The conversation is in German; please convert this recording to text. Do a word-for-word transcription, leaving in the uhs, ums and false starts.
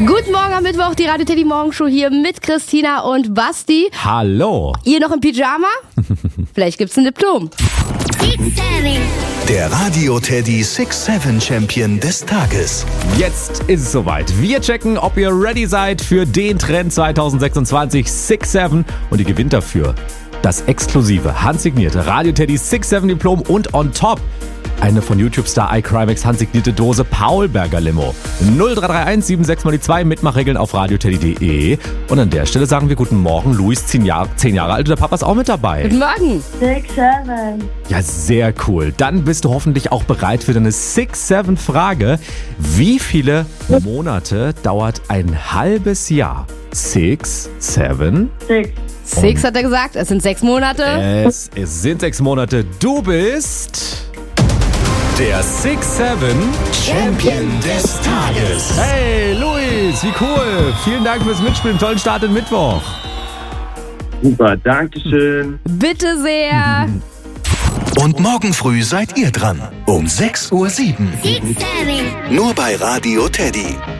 Guten Morgen am Mittwoch, die Radio Teddy Morgenshow hier mit Christina und Basti. Hallo. Ihr noch im Pyjama? Vielleicht gibt's ein Diplom. Der Radio Teddy six seven Champion des Tages. Jetzt ist es soweit. Wir checken, ob ihr ready seid für den Trend zwanzig sechsundzwanzig six seven und ihr gewinnt dafür das exklusive, handsignierte Radio Teddy six seven Diplom und on top eine von YouTube-Star iCrimex handsignierte Dose Paulberger Limo. null drei drei eins sieben sechs mal die zwei, Mitmachregeln auf radioteddy punkt de. Und an der Stelle sagen wir guten Morgen. Luis, zehn Jahre, zehn Jahre alt, und der Papa ist auch mit dabei. Guten Morgen. six seven. Ja, sehr cool. Dann bist du hoffentlich auch bereit für deine six seven Frage. Wie viele Monate dauert ein halbes Jahr? six, seven? Six. Six hat er gesagt, es sind sechs Monate. Es, es sind sechs Monate. Du bist der six seven Champion des Tages. Hey, Luis, wie cool. Vielen Dank fürs Mitspielen. Tollen Start in Mittwoch. Super, danke schön. Bitte sehr. Und morgen früh seid ihr dran. Um sechs Uhr sieben. Nur bei Radio Teddy.